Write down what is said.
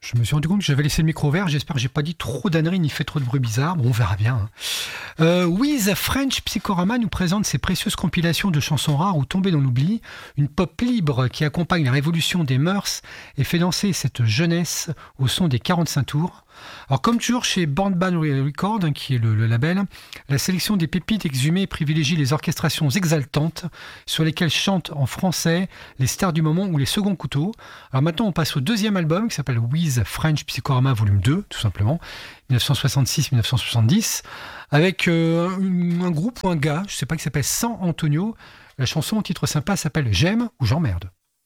Je me suis rendu compte que j'avais laissé le micro ouvert. J'espère que j'ai pas dit trop d'âneries ni fait trop de bruit bizarre. Bon, on verra bien. Wiz French Psychorama nous présente ses précieuses compilations de chansons rares ou tombées dans l'oubli. Une pop libre qui accompagne la révolution des mœurs et fait danser cette jeunesse au son des 45 tours. Alors, comme toujours chez Born Bad Records, qui est le label, la sélection des pépites exhumées privilégie les orchestrations exaltantes sur lesquelles chantent en français les stars du moment ou les seconds couteaux. Alors maintenant, on passe au deuxième album qui s'appelle Wiz French Psychorama Volume 2, tout simplement, 1966-1970, avec un groupe ou un gars, je ne sais pas, qui s'appelle San Antonio. La chanson au titre sympa s'appelle J'aime ou j'emmerde.